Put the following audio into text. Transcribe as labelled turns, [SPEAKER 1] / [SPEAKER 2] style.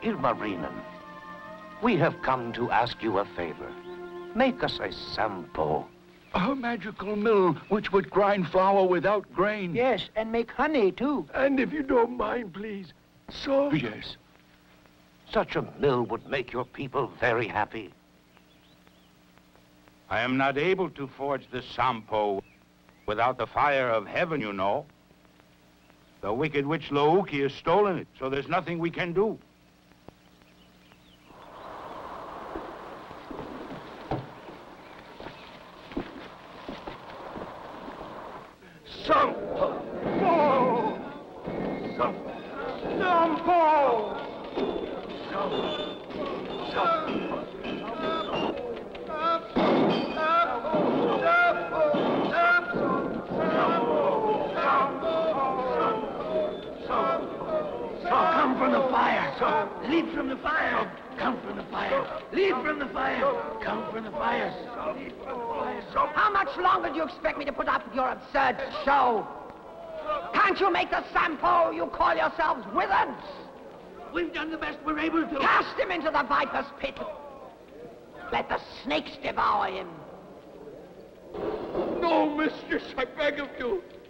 [SPEAKER 1] Ilmarinen, we have come to ask you a favor. Make us a Sampo.
[SPEAKER 2] A magical mill which would grind flour without grain.
[SPEAKER 3] Yes, and make honey, too.
[SPEAKER 4] And if you don't mind, please, so...
[SPEAKER 2] Yes.
[SPEAKER 1] Such a mill would make your people very happy.
[SPEAKER 5] I am not able to forge the Sampo without the fire of heaven, you know. The wicked witch Louki has stolen it, so there's nothing we can do.
[SPEAKER 4] Sampo! Sampo!
[SPEAKER 3] Come from the fire. Leap from the fire. Come from the fire. Leap from the fire. Come from the fire.
[SPEAKER 6] How much longer do you expect me to put up with your absurd show? Can't you make the Sampo you call yourselves wizards?
[SPEAKER 3] We've done the best we're able to.
[SPEAKER 6] Cast him into the viper's pit. Let the snakes devour him.
[SPEAKER 4] No, mistress, I beg of you.